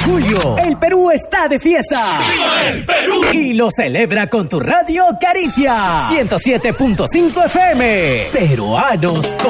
julio, el Perú está de fiesta. ¡Viva el Perú! Y lo celebra con tu radio Caricia 107.5 FM. Peruanos